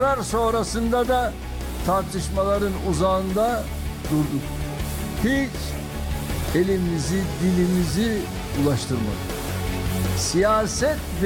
Karar sonrasında da tartışmaların uzağında durduk. Hiç elimizi dilimizi ulaştırmadık. Siyaset